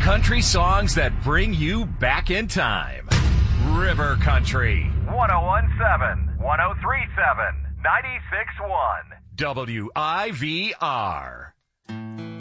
country songs that bring you back in time. River Country. 1017, 1037, 96.1. WIVR.